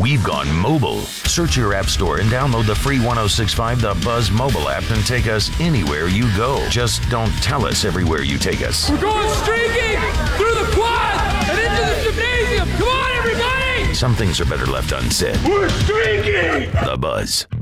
we've gone mobile. Search your app store and download the free 106.5 The Buzz mobile app and take us anywhere you go. Just don't tell us everywhere you take us. We're going streaking through the quad and into the gymnasium. Come on, everybody! Some things are better left unsaid. We're streaking! The Buzz.